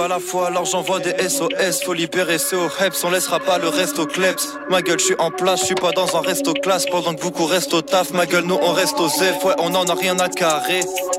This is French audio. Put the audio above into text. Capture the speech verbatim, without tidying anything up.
À la fois alors j'envoie des S O S. Faut libérer C O Heps. On laissera pas le reste au kleps. Ma gueule je suis en place, je suis pas dans un resto classe. Pendant que beaucoup restent au taf. Ma gueule nous on reste au zef. Ouais on en a rien à carrer.